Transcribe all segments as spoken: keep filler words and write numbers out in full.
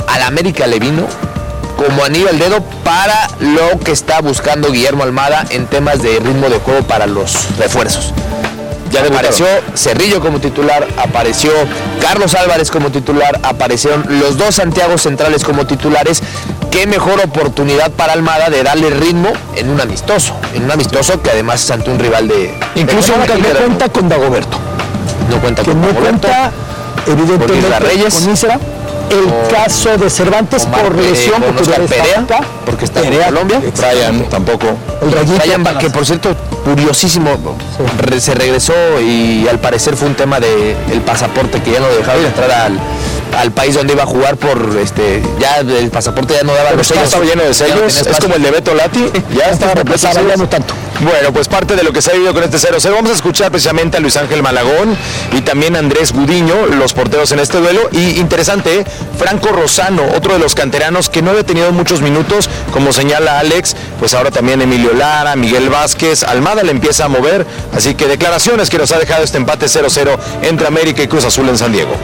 al América le vino como anillo al dedo para lo que está buscando Guillermo Almada en temas de ritmo de juego para los refuerzos. Ya apareció Cerrillo como titular, apareció Carlos Álvarez como titular, aparecieron los dos Santiago centrales como titulares. Qué mejor oportunidad para Almada de darle ritmo en un amistoso, en un amistoso que además es ante un rival de... Incluso de que no cuenta con Dagoberto. No cuenta que con no Dagoberto. Cuenta, evidentemente, Reyes, con Isra. El o, caso de Cervantes Omar, por lesión, eh, porque Oscar Perea, acá, porque está Perea, en Colombia. Brian tampoco. El Brian, que por cierto, curiosísimo, sí. se regresó y al parecer fue un tema de el pasaporte que ya no dejaba de entrar al, al país donde iba a jugar por este, ya el pasaporte ya no daba los sellos. Estaba lleno de sellos, es como el de Beto Lati, ya estaba repleto de sellos. tanto. Bueno, pues parte de lo que se ha vivido con este cero cero, vamos a escuchar precisamente a Luis Ángel Malagón y también a Andrés Gudiño, los porteros en este duelo. Y interesante, Franco Rosano, otro de los canteranos que no había tenido muchos minutos, como señala Alex, pues ahora también Emilio Lara, Miguel Vázquez, Almada le empieza a mover, así que declaraciones que nos ha dejado este empate cero cero entre América y Cruz Azul en San Diego.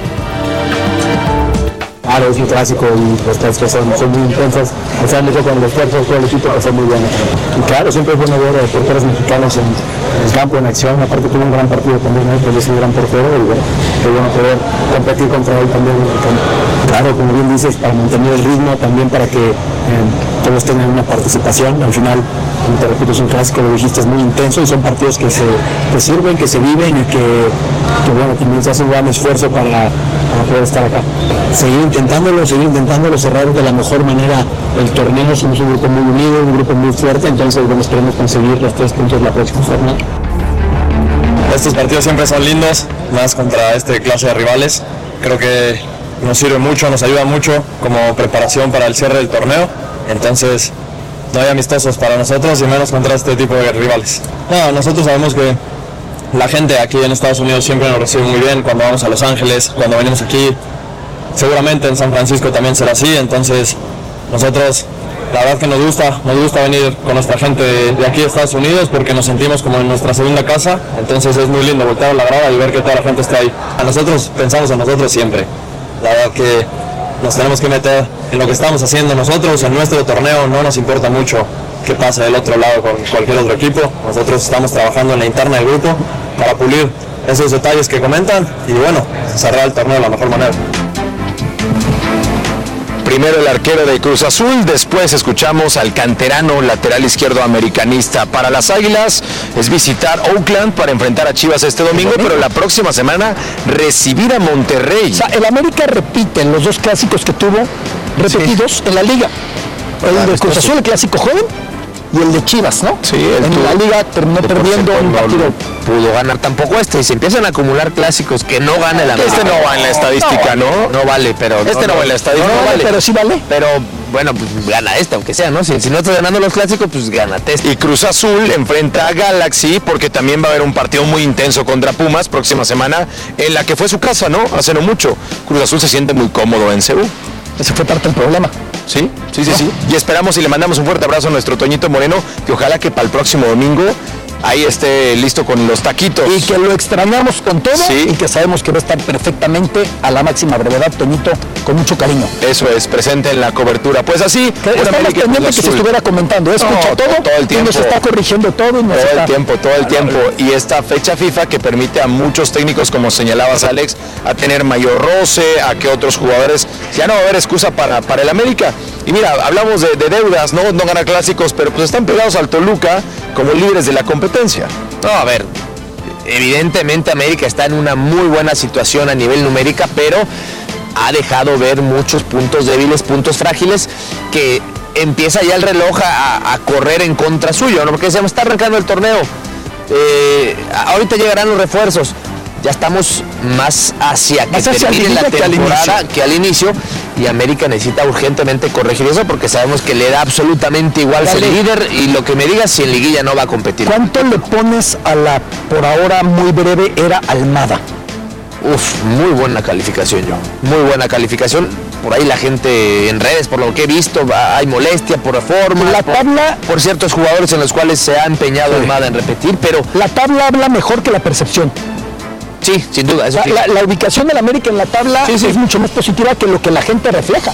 Claro, es un clásico y las tres son, son muy intensas. O sea, con los cuerpos, todo el equipo que son muy buenos. Y claro, siempre es bueno ver a porteros mexicanos en, en el campo, en acción. Aparte tuvo un gran partido también, ¿no? Pues es un gran portero y bueno, es bueno poder competir contra él también. Claro, como bien dices, para mantener el ritmo, también para que eh, todos tengan una participación. Al final, como te repito, es un clásico, lo dijiste, es muy intenso y son partidos que se que sirven, que se viven y que, que bueno, también se hace un gran esfuerzo para, para poder estar acá. Seguir intentándolo, seguir intentándolo, cerrar de la mejor manera el torneo. Somos un grupo muy unido, un grupo muy fuerte, entonces bueno, esperemos conseguir los tres puntos la próxima jornada. Estos partidos siempre son lindos, más contra este clase de rivales. Creo que nos sirve mucho, nos ayuda mucho como preparación para el cierre del torneo. Entonces no hay amistosos para nosotros y menos contra este tipo de rivales. No, nosotros sabemos que la gente aquí en Estados Unidos siempre nos recibe muy bien cuando vamos a Los Ángeles, cuando venimos aquí. Seguramente en San Francisco también será así, entonces nosotros la verdad que nos gusta, nos gusta venir con nuestra gente de, de aquí de Estados Unidos porque nos sentimos como en nuestra segunda casa, entonces es muy lindo voltear a la grada y ver que toda la gente está ahí. A nosotros pensamos en nosotros siempre, la verdad que nos tenemos que meter en lo que estamos haciendo nosotros, en nuestro torneo, no nos importa mucho qué pasa del otro lado con cualquier otro equipo, nosotros estamos trabajando en la interna del grupo para pulir esos detalles que comentan y bueno, cerrar el torneo de la mejor manera. Primero el arquero de Cruz Azul, después escuchamos al canterano lateral izquierdo americanista. Para las Águilas es visitar Oakland para enfrentar a Chivas este domingo, pero la próxima semana recibir a Monterrey. O sea, el América repite en los dos clásicos que tuvo, repetidos sí. en la liga. El de Cruz Azul, el clásico joven, y el de Chivas, ¿no? Sí, en tuvo, la liga terminó perdiendo un partido. Pudo ganar tampoco este, y se empiezan a acumular clásicos que no gana el América. Este no va en la estadística, ¿no? No, no vale, pero... Este no, no va en la estadística. No, no vale, pero sí vale. Pero, bueno, pues gana este, aunque sea, ¿no? Si, si no estás ganando los clásicos, pues gánate este. Y Cruz Azul enfrenta a Galaxy, porque también va a haber un partido muy intenso contra Pumas próxima semana, en la que fue su casa, ¿no? Hace no mucho. Cruz Azul se siente muy cómodo en Seúl. Ese fue parte del problema. Sí, sí, sí, no. sí. Y esperamos y le mandamos un fuerte abrazo a nuestro Toñito Moreno, que ojalá que para el próximo domingo ahí esté listo con los taquitos. Y que lo extrañamos con todo sí. y que sabemos que va a estar perfectamente a la máxima brevedad, Toñito, con mucho cariño. Eso es, presente en la cobertura. Pues así, estamos pendientes que se estuviera comentando, escucha no, todo, todo el tiempo. Nos está corrigiendo todo. Y nos todo está... el tiempo, todo el tiempo. Y esta fecha FIFA que permite a muchos técnicos, como señalabas Alex, a tener mayor roce, a que otros jugadores, ya no va a haber excusa para, para el América. Y mira, hablamos de, de deudas, ¿no? No ganar clásicos, pero pues están pegados al Toluca como líderes de la competencia. No, a ver, evidentemente América está en una muy buena situación a nivel numérica, pero ha dejado ver muchos puntos débiles, puntos frágiles, que empieza ya el reloj a, a correr en contra suyo, ¿no? Porque se está arrancando el torneo, eh, ahorita llegarán los refuerzos, ya estamos más hacia que más hacia termine la temporada que al inicio, y América necesita urgentemente corregir eso porque sabemos que le da absolutamente igual ser líder, y lo que me digas si en liguilla no va a competir. ¿Cuánto le pones a la, por ahora muy breve, era Almada? Uf, muy buena calificación yo, muy buena calificación. Por ahí la gente en redes, por lo que he visto, hay molestia por reforma, la tabla, por, por ciertos jugadores en los cuales se ha empeñado sí. Almada en repetir, pero la tabla habla mejor que la percepción. Sí, sin duda. Eso la, sí. la, la ubicación del América en la tabla sí, sí. es mucho más positiva que lo que la gente refleja.